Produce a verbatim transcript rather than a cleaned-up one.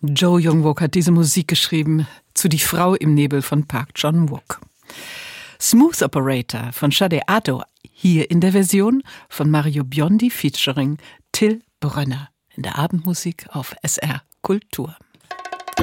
Joe Young-Wook hat diese Musik geschrieben zu Die Frau im Nebel von Park Chan-wook. Smooth Operator von Sade Ado, hier in der Version von Mario Biondi featuring Till Brönner in der Abendmusik auf S R Kultur.